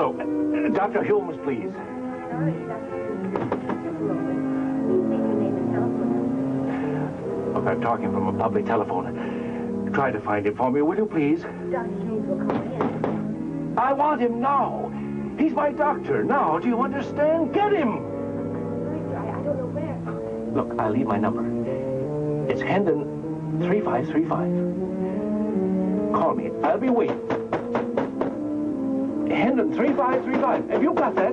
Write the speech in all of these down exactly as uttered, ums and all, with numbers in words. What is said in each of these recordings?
Oh, uh, Doctor Holmes, please. Sorry, Doctor Look, I'm talking from a public telephone. Try to find him for me, will you, please? Doctor Holmes will call in. I want him now. He's my doctor now. Do you understand? Get him. I, I don't know where. Look, I'll leave my number. It's Hendon three five three five. Call me. I'll be waiting. Hendon three five three five. Have you got that?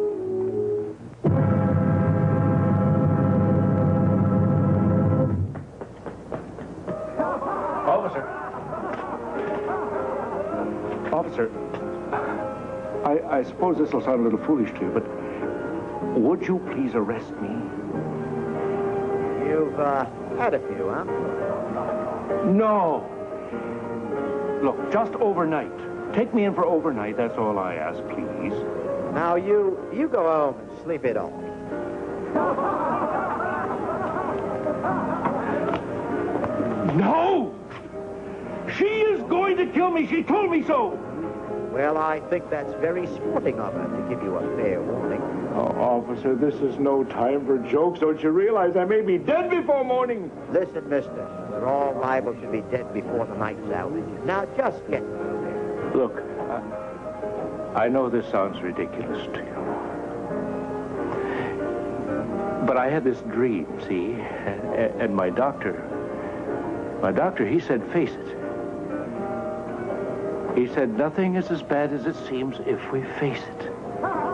Officer. Officer. I, I suppose this will sound a little foolish to you, but would you please arrest me? You've, uh, had a few, huh? No. Look, just overnight. Take me in for overnight, that's all I ask, please. Now, you, you go home and sleep it off. No! She is going to kill me. She told me so. Well, I think that's very sporting of her to give you a fair warning. Oh, officer, this is no time for jokes. Don't you realize I may be dead before morning? Listen, mister, we're all liable to be dead before the night's out. Now, just get... Look, I, I know this sounds ridiculous to you. But I had this dream, see? And, and my doctor, my doctor, he said, face it. He said, nothing is as bad as it seems if we face it.